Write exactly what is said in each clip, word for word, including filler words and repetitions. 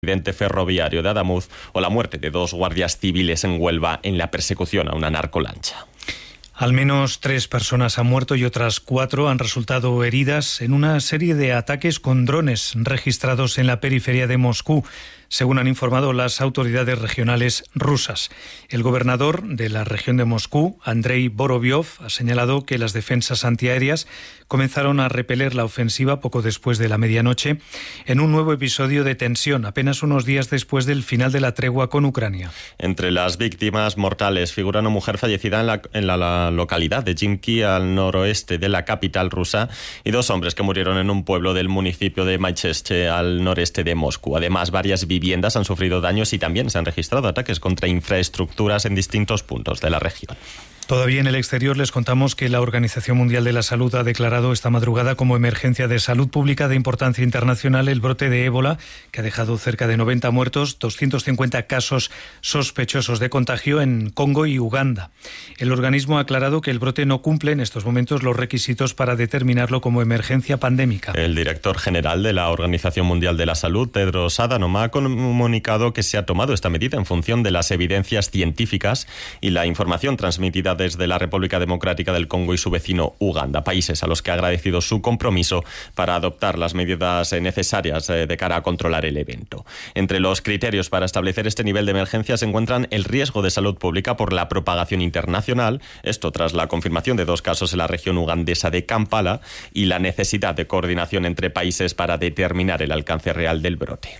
accidente ferroviario de Adamuz o la muerte de dos guardias civiles en Huelva en la persecución a una narcolancha. Al menos tres personas han muerto y otras cuatro han resultado heridas en una serie de ataques con drones registrados en la periferia de Moscú, según han informado las autoridades regionales rusas. El gobernador de la región de Moscú, Andrei Boroviov, ha señalado que las defensas antiaéreas comenzaron a repeler la ofensiva poco después de la medianoche en un nuevo episodio de tensión, apenas unos días después del final de la tregua con Ucrania. Entre las víctimas mortales figura una mujer fallecida en la, en la, la localidad de Jimki, al noroeste de la capital rusa, y dos hombres que murieron en un pueblo del municipio de Maicheche, al noreste de Moscú. Además, varias viviendas han sufrido daños y también se han registrado ataques contra infraestructuras en distintos puntos de la región. Todavía en el exterior les contamos que la Organización Mundial de la Salud ha declarado esta madrugada como emergencia de salud pública de importancia internacional el brote de ébola, que ha dejado cerca de noventa muertos, doscientos cincuenta casos sospechosos de contagio en Congo y Uganda. El organismo ha aclarado que el brote no cumple en estos momentos los requisitos para determinarlo como emergencia pandémica. El director general de la Organización Mundial de la Salud, Tedros Adhanom, ha comunicado que se ha tomado esta medida en función de las evidencias científicas y la información transmitida desde la República Democrática del Congo y su vecino Uganda, países a los que ha agradecido su compromiso para adoptar las medidas necesarias de cara a controlar el evento. Entre los criterios para establecer este nivel de emergencia se encuentran el riesgo de salud pública por la propagación internacional, esto tras la confirmación de dos casos en la región ugandesa de Kampala, y la necesidad de coordinación entre países para determinar el alcance real del brote.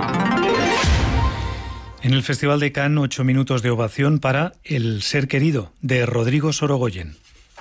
En el Festival de Cannes, ocho minutos de ovación para El ser querido, de Rodrigo Sorogoyen.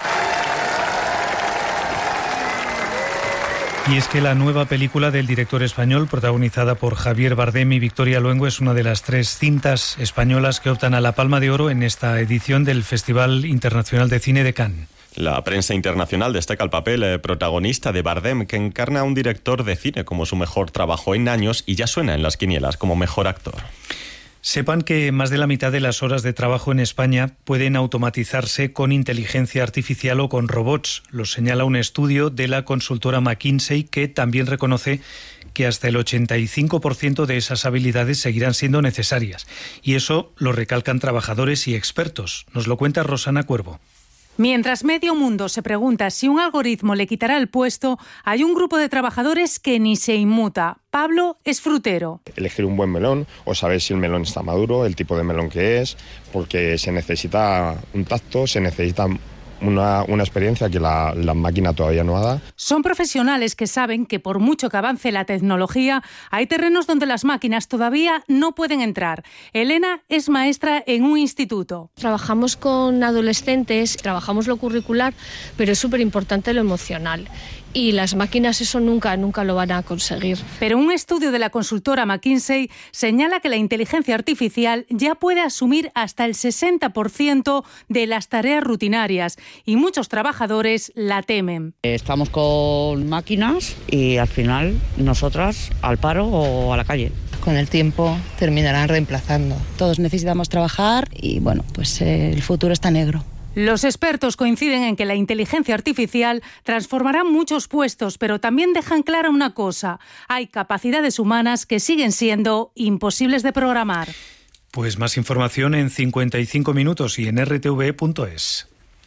Y es que la nueva película del director español, protagonizada por Javier Bardem y Victoria Luengo, es una de las tres cintas españolas que optan a la Palma de Oro en esta edición del Festival Internacional de Cine de Cannes. La prensa internacional destaca el papel eh, protagonista de Bardem, que encarna a un director de cine como su mejor trabajo en años y ya suena en las quinielas como mejor actor. Sepan que más de la mitad de las horas de trabajo en España pueden automatizarse con inteligencia artificial o con robots. Lo señala un estudio de la consultora McKinsey, que también reconoce que hasta el ochenta y cinco por ciento de esas habilidades seguirán siendo necesarias. Y eso lo recalcan trabajadores y expertos. Nos lo cuenta Rosana Cuervo. Mientras medio mundo se pregunta si un algoritmo le quitará el puesto, hay un grupo de trabajadores que ni se inmuta. Pablo es frutero. Elegir un buen melón o saber si el melón está maduro, el tipo de melón que es, porque se necesita un tacto, se necesita Una, una experiencia que la, la máquina todavía no da. Son profesionales que saben que por mucho que avance la tecnología, hay terrenos donde las máquinas todavía no pueden entrar. Elena es maestra en un instituto. Trabajamos con adolescentes, trabajamos lo curricular, pero es súper importante lo emocional. Y las máquinas eso nunca, nunca lo van a conseguir. Pero un estudio de la consultora McKinsey señala que la inteligencia artificial ya puede asumir hasta el sesenta por ciento de las tareas rutinarias y muchos trabajadores la temen. Estamos con máquinas y al final nosotras al paro o a la calle. Con el tiempo terminarán reemplazando. Todos necesitamos trabajar y bueno, pues eh, el futuro está negro. Los expertos coinciden en que la inteligencia artificial transformará muchos puestos, pero también dejan clara una cosa: hay capacidades humanas que siguen siendo imposibles de programar. Pues más información en cincuenta y cinco minutos y en r t v punto es.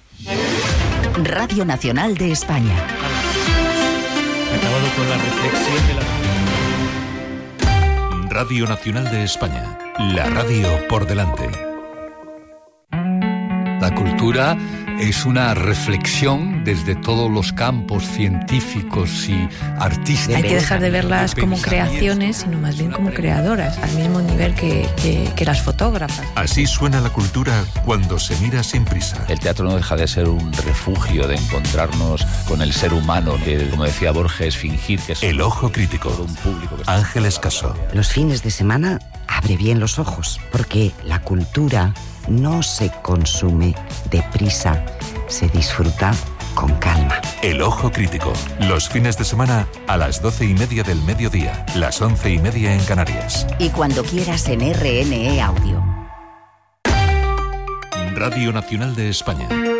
Radio Nacional de España. Acabado con la reflexión de la... Radio Nacional de España. La radio por delante. La cultura es una reflexión desde todos los campos científicos y artísticos. Hay que dejar de verlas como creaciones, sino más bien como creadoras, al mismo nivel que, que, que las fotógrafas. Así suena la cultura cuando se mira sin prisa. El teatro no deja de ser un refugio de encontrarnos con el ser humano, que, como decía Borges, fingir que es El Ojo Crítico. Un público que... Ángel Escaso. Los fines de semana abre bien los ojos, porque la cultura no se consume deprisa, se disfruta con calma. El Ojo Crítico, los fines de semana a las doce y media del mediodía, las once y media en Canarias. Y cuando quieras en R N E Audio. Radio Nacional de España.